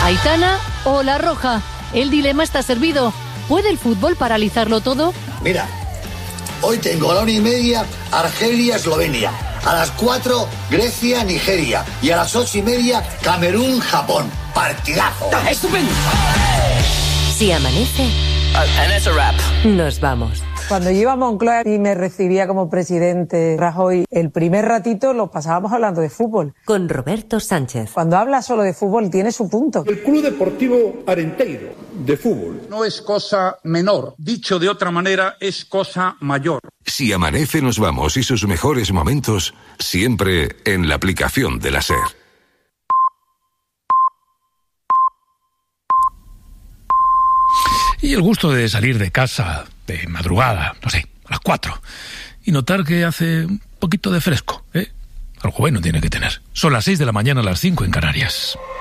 Aitana o La Roja. El dilema está servido. ¿Puede el fútbol paralizarlo todo? Mira, hoy tengo a la 1:30 Argelia-Eslovenia. A las 4 Grecia-Nigeria. Y a las 8:30 Camerún-Japón. ¡Partidazo! ¡Estupendo! Si amanece, And that's a wrap. nos vamos. Cuando yo iba a Moncloa y me recibía como presidente Rajoy, el primer ratito lo pasábamos hablando de fútbol. Con Roberto Sánchez. Cuando habla solo de fútbol tiene su punto. El Club Deportivo Arenteiro, de fútbol. No es cosa menor. Dicho de otra manera, es cosa mayor. Si amanece, nos vamos y sus mejores momentos siempre en la aplicación de la SER. Y el gusto de salir de casa de madrugada, no sé, a las 4, y notar que hace un poquito de fresco, ¿eh? Algo bueno tiene que tener. Son las 6 de la mañana, las 5 en Canarias.